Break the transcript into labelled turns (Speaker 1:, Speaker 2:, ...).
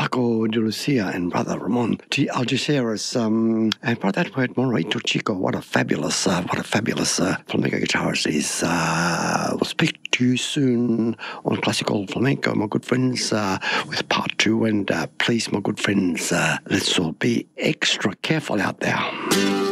Speaker 1: Paco de Lucia and Brother Ramon to Algeciras, and Brother Edward Morito Chico. What a fabulous flamenco guitarist is. We'll speak to you soon on Classical Flamenco, my good friends, with part 2. And please, my good friends, let's all be extra careful out there.